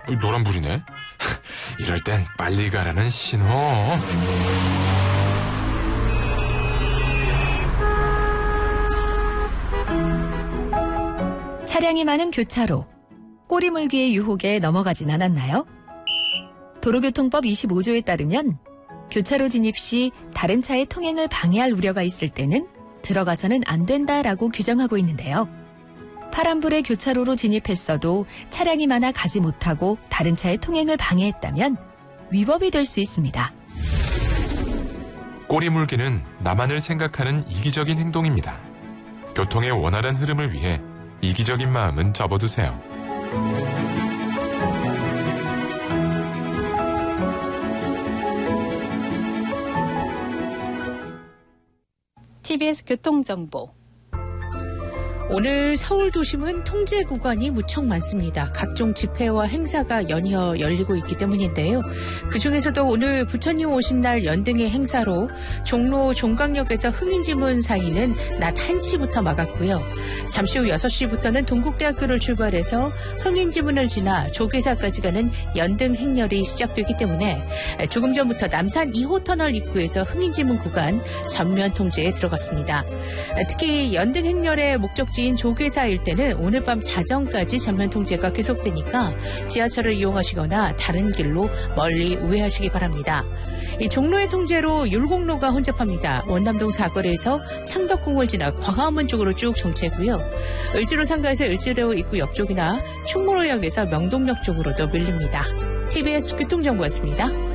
노란불이네. 이럴 땐 빨리 가라는 신호. 차량이 많은 교차로. 꼬리물기의 유혹에 넘어가진 않았나요? 도로교통법 25조에 따르면 교차로 진입 시 다른 차의 통행을 방해할 우려가 있을 때는 들어가서는 안 된다라고 규정하고 있는데요. 파란불에 교차로로 진입했어도 차량이 많아 가지 못하고 다른 차의 통행을 방해했다면 위법이 될 수 있습니다. 꼬리물기는 나만을 생각하는 이기적인 행동입니다. 교통의 원활한 흐름을 위해 이기적인 마음은 접어두세요. TBS 교통정보. 오늘 서울 도심은 통제 구간이 무척 많습니다. 각종 집회와 행사가 연이어 열리고 있기 때문인데요. 그중에서도 오늘 부처님 오신 날 연등의 행사로 종로 종강역에서 흥인지문 사이는 낮 1시부터 막았고요. 잠시 후 6시부터는 동국대학교를 출발해서 흥인지문을 지나 조계사까지 가는 연등 행렬이 시작되기 때문에 조금 전부터 남산 2호 터널 입구에서 흥인지문 구간 전면 통제에 들어갔습니다. 특히 연등 행렬의 목적지 인 조계사 일대는 오늘 밤 자정까지 전면 통제가 계속되니까 지하철을 이용하시거나 다른 길로 멀리 우회하시기 바랍니다. 이 종로의 통제로 율곡로가 혼잡합니다. 원남동 사거리에서 창덕궁을 지나 광화문 쪽으로 쭉 정체고요. 을지로 상가에서 을지로 입구 옆 쪽이나 충무로역에서 명동역 쪽으로도 밀립니다. TBS 교통정보였습니다.